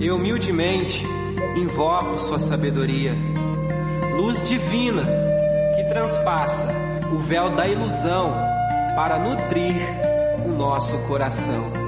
Eu humildemente invoco sua sabedoria, luz divina que transpassa o véu da ilusão para nutrir o nosso coração.